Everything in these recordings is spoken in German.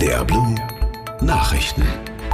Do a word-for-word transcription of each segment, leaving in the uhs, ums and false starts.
N D R Blue Nachrichten.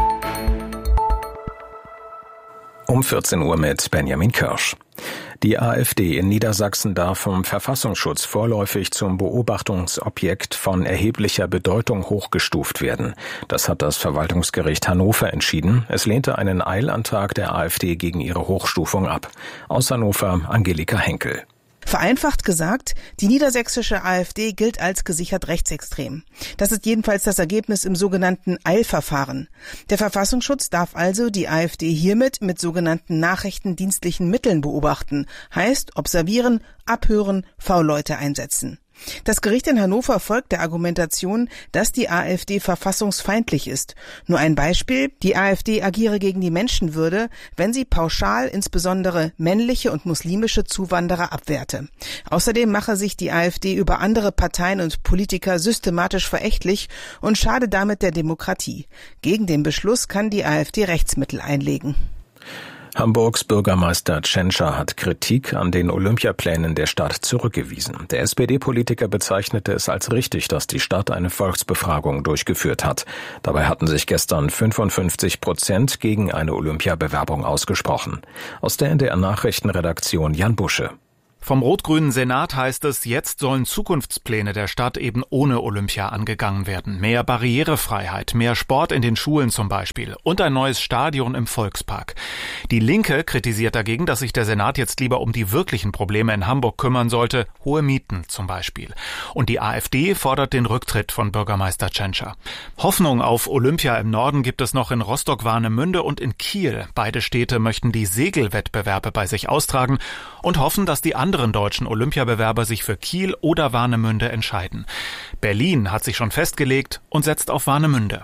Um vierzehn Uhr mit Benjamin Kirsch. Die AfD in Niedersachsen darf vom Verfassungsschutz vorläufig zum Beobachtungsobjekt von erheblicher Bedeutung hochgestuft werden. Das hat das Verwaltungsgericht Hannover entschieden. Es lehnte einen Eilantrag der AfD gegen ihre Hochstufung ab. Aus Hannover Angelika Henkel. Vereinfacht gesagt, die niedersächsische AfD gilt als gesichert rechtsextrem. Das ist jedenfalls das Ergebnis im sogenannten Eilverfahren. Der Verfassungsschutz darf also die AfD hiermit mit sogenannten nachrichtendienstlichen Mitteln beobachten, heißt observieren, abhören, V-Leute einsetzen. Das Gericht in Hannover folgt der Argumentation, dass die AfD verfassungsfeindlich ist. Nur ein Beispiel: Die AfD agiere gegen die Menschenwürde, wenn sie pauschal insbesondere männliche und muslimische Zuwanderer abwehrte. Außerdem mache sich die AfD über andere Parteien und Politiker systematisch verächtlich und schade damit der Demokratie. Gegen den Beschluss kann die AfD Rechtsmittel einlegen. Hamburgs Bürgermeister Tschentscher hat Kritik an den Olympiaplänen der Stadt zurückgewiesen. Der S P D-Politiker bezeichnete es als richtig, dass die Stadt eine Volksbefragung durchgeführt hat. Dabei hatten sich gestern fünfundfünfzig Prozent gegen eine Olympiabewerbung ausgesprochen. Aus der N D R-Nachrichtenredaktion Jan Busche. Vom rot-grünen Senat heißt es, jetzt sollen Zukunftspläne der Stadt eben ohne Olympia angegangen werden. Mehr Barrierefreiheit, mehr Sport in den Schulen zum Beispiel und ein neues Stadion im Volkspark. Die Linke kritisiert dagegen, dass sich der Senat jetzt lieber um die wirklichen Probleme in Hamburg kümmern sollte, hohe Mieten zum Beispiel. Und die AfD fordert den Rücktritt von Bürgermeister Tschentscher. Hoffnung auf Olympia im Norden gibt es noch in Rostock-Warnemünde und in Kiel. Beide Städte möchten die Segelwettbewerbe bei sich austragen und hoffen, dass die anderen deutschen Olympiabewerber sich für Kiel oder Warnemünde entscheiden. Berlin hat sich schon festgelegt und setzt auf Warnemünde.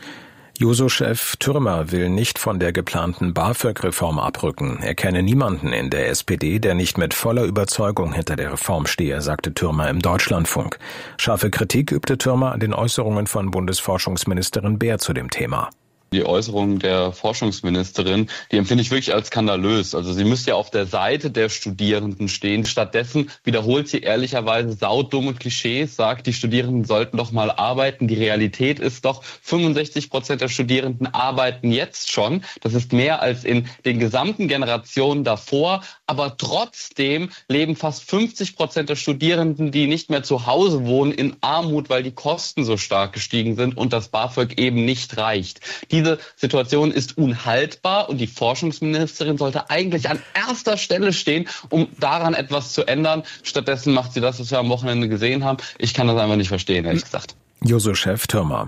Juso-Chef Thürmer will nicht von der geplanten BAföG-Reform abrücken. Er kenne niemanden in der S P D, der nicht mit voller Überzeugung hinter der Reform stehe, sagte Thürmer im Deutschlandfunk. Scharfe Kritik übte Thürmer an den Äußerungen von Bundesforschungsministerin Baer zu dem Thema. Die Äußerung der Forschungsministerin, die empfinde ich wirklich als skandalös. Also sie müsste ja auf der Seite der Studierenden stehen. Stattdessen wiederholt sie ehrlicherweise saudumme Klischees, sagt, die Studierenden sollten doch mal arbeiten. Die Realität ist doch, fünfundsechzig Prozent der Studierenden arbeiten jetzt schon. Das ist mehr als in den gesamten Generationen davor. Aber trotzdem leben fast fünfzig Prozent der Studierenden, die nicht mehr zu Hause wohnen, in Armut, weil die Kosten so stark gestiegen sind und das BAföG eben nicht reicht. Die Diese Situation ist unhaltbar und die Forschungsministerin sollte eigentlich an erster Stelle stehen, um daran etwas zu ändern. Stattdessen macht sie das, was wir am Wochenende gesehen haben. Ich kann das einfach nicht verstehen, ehrlich gesagt. Juso-Chef Thürmer.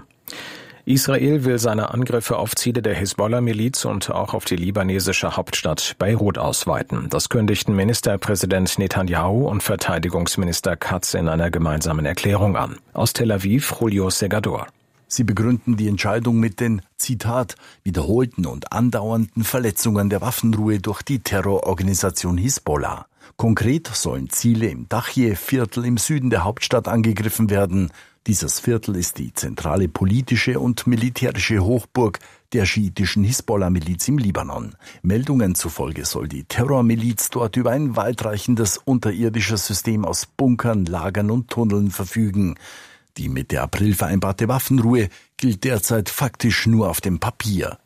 Israel will seine Angriffe auf Ziele der Hisbollah-Miliz und auch auf die libanesische Hauptstadt Beirut ausweiten. Das kündigten Ministerpräsident Netanyahu und Verteidigungsminister Katz in einer gemeinsamen Erklärung an. Aus Tel Aviv Julio Segador. Sie begründen die Entscheidung mit den, Zitat, wiederholten und andauernden Verletzungen der Waffenruhe durch die Terrororganisation Hisbollah. Konkret sollen Ziele im Dachje-Viertel im Süden der Hauptstadt angegriffen werden. Dieses Viertel ist die zentrale politische und militärische Hochburg der schiitischen Hisbollah-Miliz im Libanon. Meldungen zufolge soll die Terrormiliz dort über ein weitreichendes unterirdisches System aus Bunkern, Lagern und Tunneln verfügen. Die Mitte April vereinbarte Waffenruhe gilt derzeit faktisch nur auf dem Papier.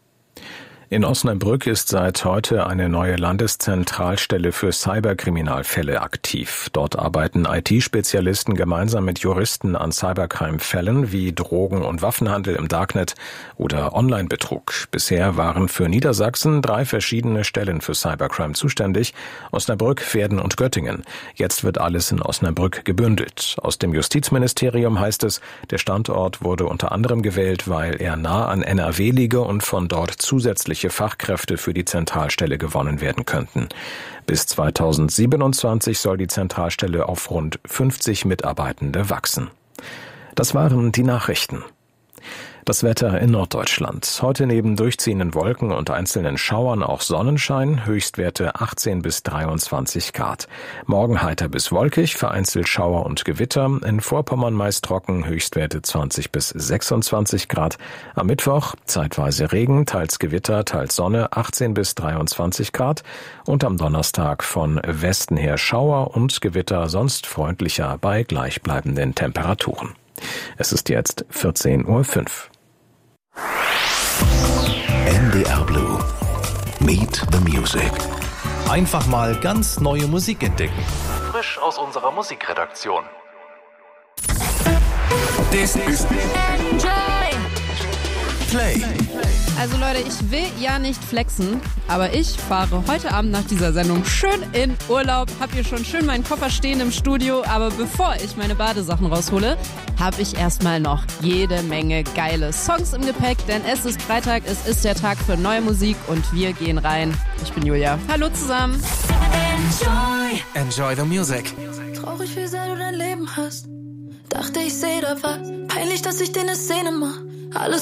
In Osnabrück ist seit heute eine neue Landeszentralstelle für Cyberkriminalfälle aktiv. Dort arbeiten I T-Spezialisten gemeinsam mit Juristen an Cybercrime-Fällen wie Drogen- und Waffenhandel im Darknet oder Online-Betrug. Bisher waren für Niedersachsen drei verschiedene Stellen für Cybercrime zuständig: Osnabrück, Verden und Göttingen. Jetzt wird alles in Osnabrück gebündelt. Aus dem Justizministerium heißt es, der Standort wurde unter anderem gewählt, weil er nah an N R W liege und von dort zusätzlich Fachkräfte für die Zentralstelle gewonnen werden könnten. Bis zweitausendsiebenundzwanzig soll die Zentralstelle auf rund fünfzig Mitarbeitende wachsen. Das waren die Nachrichten. Das Wetter in Norddeutschland. Heute neben durchziehenden Wolken und einzelnen Schauern auch Sonnenschein, Höchstwerte achtzehn bis dreiundzwanzig Grad. Morgen heiter bis wolkig, vereinzelt Schauer und Gewitter, in Vorpommern meist trocken, Höchstwerte zwanzig bis sechsundzwanzig Grad. Am Mittwoch zeitweise Regen, teils Gewitter, teils Sonne, achtzehn bis dreiundzwanzig Grad. Und am Donnerstag von Westen her Schauer und Gewitter, sonst freundlicher bei gleichbleibenden Temperaturen. Es ist jetzt vierzehn Uhr fünf. N D R Blue. Meet the Music. Einfach mal ganz neue Musik entdecken. Frisch aus unserer Musikredaktion. This is Enjoy! Play. Also Leute, ich will ja nicht flexen, aber ich fahre heute Abend nach dieser Sendung schön in Urlaub. Hab hier schon schön meinen Koffer stehen im Studio, aber bevor ich meine Badesachen raushole, habe ich erstmal noch jede Menge geile Songs im Gepäck, denn es ist Freitag, es ist der Tag für neue Musik und wir gehen rein. Ich bin Julia. Hallo zusammen. Enjoy. Enjoy the music. Traurig, wie sehr du dein Leben hast. Dachte, ich seh da was. Peinlich, dass ich dir eine Szene mach. Alles